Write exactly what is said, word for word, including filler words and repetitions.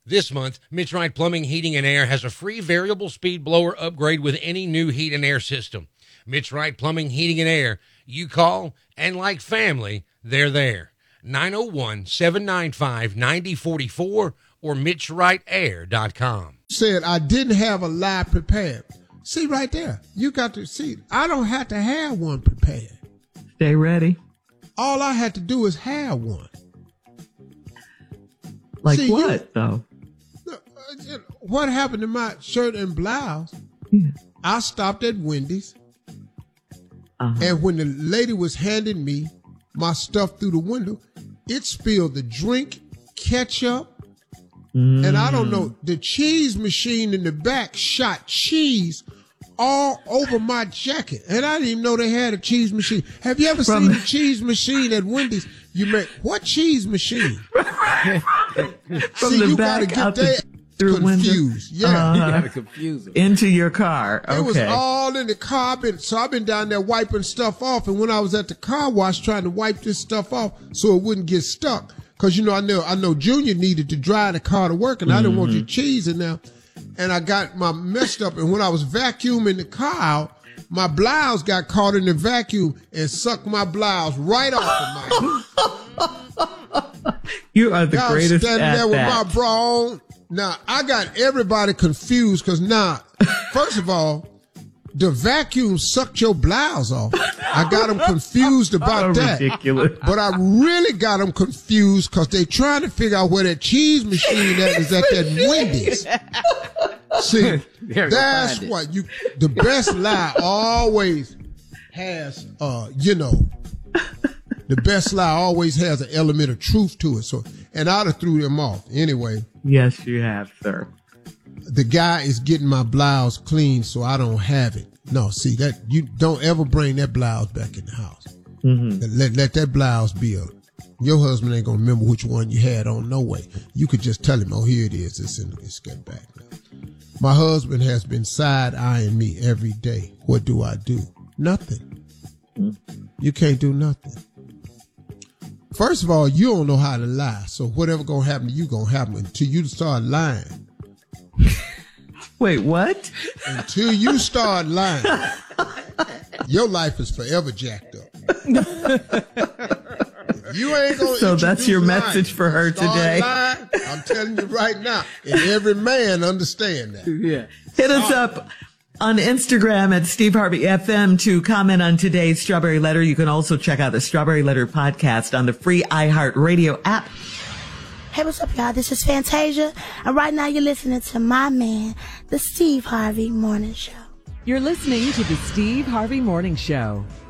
This month, Mitch Wright Plumbing, Heating, and Air has a free variable speed blower upgrade with any new heat and air system. Mitch Wright Plumbing, Heating, and Air. You call, and like family, they're there. nine oh one, seven nine five, nine oh four four or mitch wright air dot com. Said I didn't have a lie prepared. See right there. You got to see. I don't have to have one prepared. Stay ready. All I had to do is have one. Like see, what, you, though? What happened to my shirt and blouse? Yeah. I stopped at Wendy's. Uh-huh. And when the lady was handing me my stuff through the window, it spilled the drink, ketchup, mm. and I don't know, the cheese machine in the back shot cheese all over my jacket. And I didn't even know they had a cheese machine. Have you ever From seen the cheese machine at Wendy's? You make, what cheese machine? From See, the you back gotta get out that through confused. Window? Yeah. Uh, You gotta confuse them. Into your car. Okay. It was all in the car. I've been, so I've been down there wiping stuff off. And when I was at the car wash trying to wipe this stuff off so it wouldn't get stuck. Cause you know, I know, I know Junior needed to drive the car to work and mm-hmm. I didn't want your cheese in there. And I got my messed up. And when I was vacuuming the car out, my blouse got caught in the vacuum and sucked my blouse right off of my You are the I greatest was standing at there with that. my bra on. Now, I got everybody confused because now, first of all, the vacuum sucked your blouse off. I got them confused about oh, that. Ridiculous. But I really got them confused because they trying to figure out where that cheese machine that is at that Wendy's. See, that's what you, the best lie always has, uh, you know, the best lie always has an element of truth to it. So, and I'd have threw them off anyway. Yes, you have, sir. The guy is getting my blouse clean, so I don't have it. No, see that you don't ever bring that blouse back in the house. Mm-hmm. Let let that blouse be a. Your husband ain't gonna remember which one you had on. No way. You could just tell him, "Oh, here it is. It's in. It's get back now." My husband has been side eyeing me every day. What do I do? Nothing. Mm-hmm. You can't do nothing. First of all, you don't know how to lie. So whatever gonna happen to you gonna happen until you start lying. Wait, what? Until you start lying, your life is forever jacked up. You ain't gonna. So that's your lying. message for her Start today. Lying, I'm telling you right now, and every man understand that. Yeah. Hit us up on Instagram at Steve Harvey F M to comment on today's Strawberry Letter. You can also check out the Strawberry Letter podcast on the free iHeartRadio app. Hey, what's up, y'all? This is Fantasia, and right now you're listening to my man, the Steve Harvey Morning Show. You're listening to the Steve Harvey Morning Show.